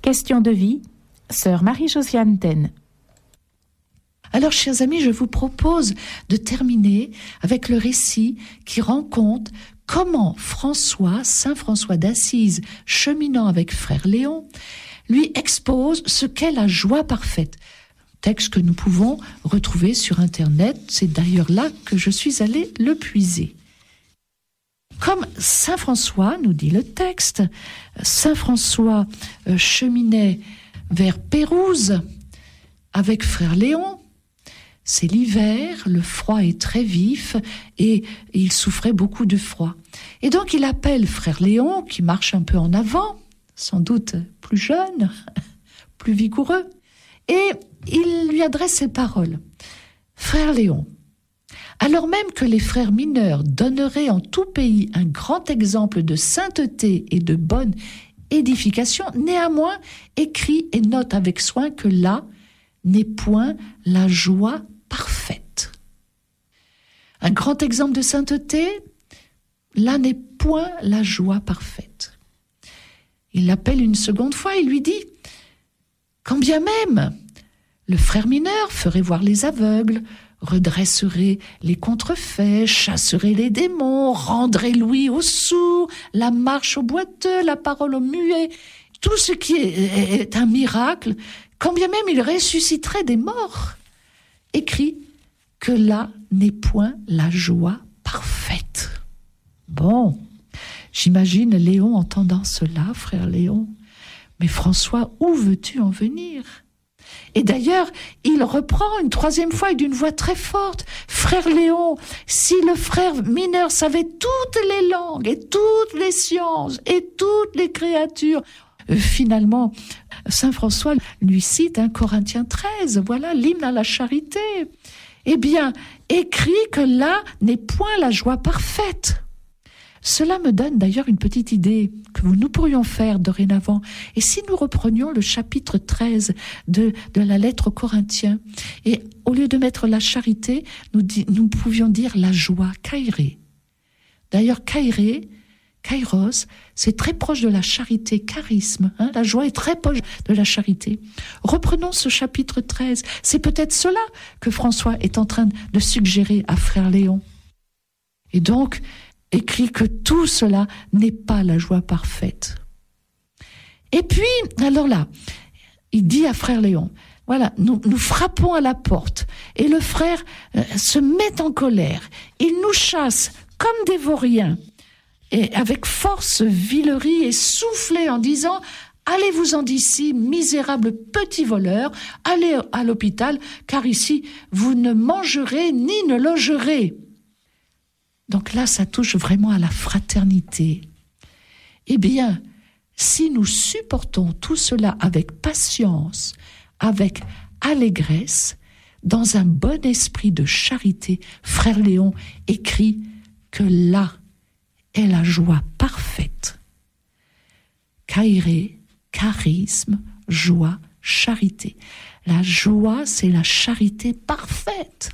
Question de vie, sœur Marie-Josiane Ten. Alors, chers amis, je vous propose de terminer avec le récit qui rend compte comment Saint François d'Assise, cheminant avec frère Léon, lui expose ce qu'est la joie parfaite. Texte que nous pouvons retrouver sur Internet, c'est d'ailleurs là que je suis allée le puiser. Comme Saint François, nous dit le texte, Saint François cheminait vers Pérouse avec frère Léon. C'est l'hiver, le froid est très vif et il souffrait beaucoup de froid. Et donc il appelle frère Léon, qui marche un peu en avant, sans doute plus jeune, plus vigoureux, et il lui adresse ces paroles. Frère Léon, alors même que les frères mineurs donneraient en tout pays un grand exemple de sainteté et de bonne édification, néanmoins écrit et note avec soin que là n'est point la joie parfaite. Un grand exemple de sainteté, là n'est point la joie parfaite. Il l'appelle une seconde fois et lui dit, quand bien même le frère mineur ferait voir les aveugles, redresserait les contrefaits, chasserait les démons, rendrait l'ouïe aux sourds, la marche aux boiteux, la parole aux muets, tout ce qui est un miracle, quand bien même il ressusciterait des morts, écrit que là n'est point la joie parfaite. Bon, j'imagine Léon entendant cela, frère Léon. Mais François, où veux-tu en venir ? Et d'ailleurs, il reprend une troisième fois et d'une voix très forte. Frère Léon, si le frère mineur savait toutes les langues et toutes les sciences et toutes les créatures, finalement, Saint François lui cite 1 Corinthiens 13, voilà l'hymne à la charité. Eh bien, écrit que là n'est point la joie parfaite. Cela me donne d'ailleurs une petite idée que nous pourrions faire dorénavant. Et si nous reprenions le chapitre 13 de la lettre aux Corinthiens, et au lieu de mettre la charité, nous pouvions dire la joie, kairé. D'ailleurs, kairé, kairos, c'est très proche de la charité, charisme. La joie est très proche de la charité. Reprenons ce chapitre 13. C'est peut-être cela que François est en train de suggérer à frère Léon. Et donc, écrit que tout cela n'est pas la joie parfaite. Et puis, alors là, il dit à frère Léon, voilà, nous frappons à la porte, et le frère se met en colère. Il nous chasse comme des vauriens, et avec force, villerie et soufflet en disant « Allez-vous-en d'ici, misérables petits voleurs, allez à l'hôpital, car ici, vous ne mangerez ni ne logerez. » Donc là, ça touche vraiment à la fraternité. Eh bien, si nous supportons tout cela avec patience, avec allégresse, dans un bon esprit de charité, frère Léon écrit que là est la joie parfaite. Kairé, charisme, joie, charité. La joie, c'est la charité parfaite.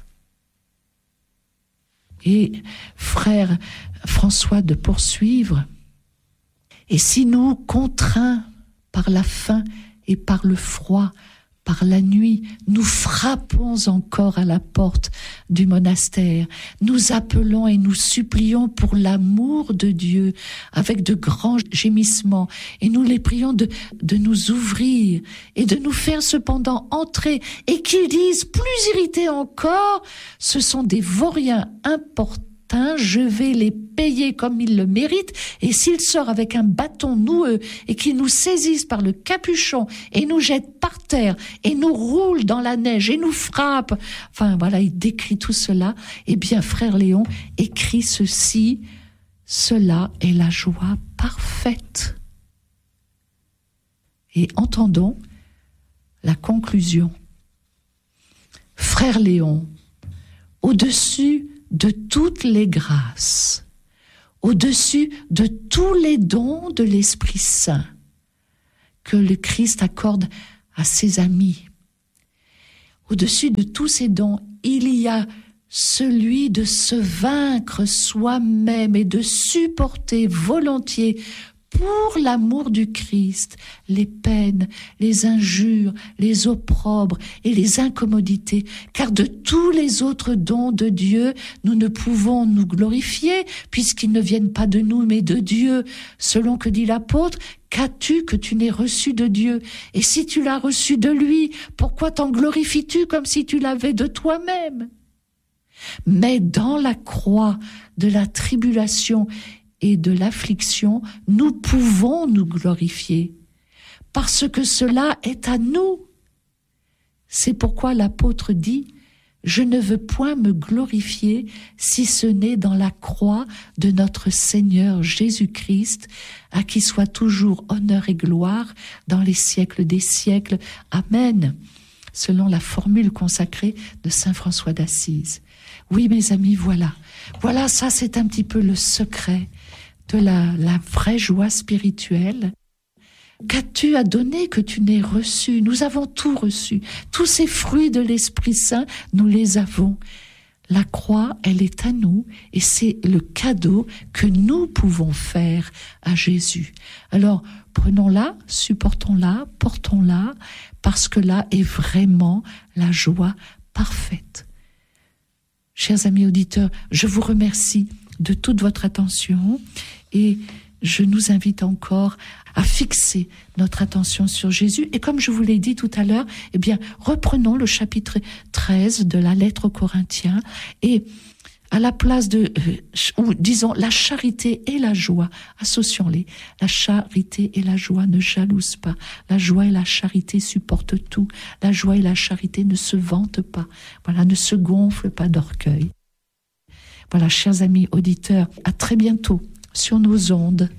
Et frère François de poursuivre, et si nous, contraints par la faim et par le froid, par la nuit, nous frappons encore à la porte du monastère, nous appelons et nous supplions pour l'amour de Dieu avec de grands gémissements, et nous les prions de nous ouvrir et de nous faire cependant entrer, et qu'ils disent plus irrités encore, ce sont des vauriens importuns, je vais les payer comme ils le méritent, et s'il sort avec un bâton noueux et qu'il nous saisisse par le capuchon et nous jette par terre et nous roule dans la neige et nous frappe, enfin voilà, il décrit tout cela. Eh bien, frère Léon écrit ceci, cela est la joie parfaite. Et entendons la conclusion. Frère Léon, au-dessus de toutes les grâces, au-dessus de tous les dons de l'Esprit Saint que le Christ accorde à ses amis, au-dessus de tous ces dons, il y a celui de se vaincre soi-même et de supporter volontiers pour l'amour du Christ, les peines, les injures, les opprobres et les incommodités, car de tous les autres dons de Dieu, nous ne pouvons nous glorifier, puisqu'ils ne viennent pas de nous, mais de Dieu, selon que dit l'apôtre, qu'as-tu que tu n'aies reçu de Dieu? Et si tu l'as reçu de lui, pourquoi t'en glorifies-tu comme si tu l'avais de toi-même? Mais dans la croix de la tribulation et de l'affliction, nous pouvons nous glorifier, parce que cela est à nous. C'est pourquoi l'apôtre dit « Je ne veux point me glorifier si ce n'est dans la croix de notre Seigneur Jésus-Christ, à qui soit toujours honneur et gloire dans les siècles des siècles. Amen » selon la formule consacrée de saint François d'Assise. Oui, mes amis, voilà. Voilà, ça c'est un petit peu le secret de la vraie joie spirituelle. Qu'as-tu à donner que tu n'aies reçu? Nous avons tout reçu. Tous ces fruits de l'Esprit Saint, nous les avons. La croix, elle est à nous et c'est le cadeau que nous pouvons faire à Jésus. Alors, prenons-la, supportons-la, portons-la, parce que là est vraiment la joie parfaite. Chers amis auditeurs, je vous remercie de toute votre attention et je nous invite encore à fixer notre attention sur Jésus. Et comme je vous l'ai dit tout à l'heure, eh bien, reprenons le chapitre 13 de la lettre aux Corinthiens et à la place de, ou disons, la charité et la joie, associons-les. La charité et la joie ne jalousent pas. La joie et la charité supportent tout. La joie et la charité ne se vantent pas. Voilà, ne se gonflent pas d'orgueil. Voilà, chers amis auditeurs, à très bientôt sur nos ondes.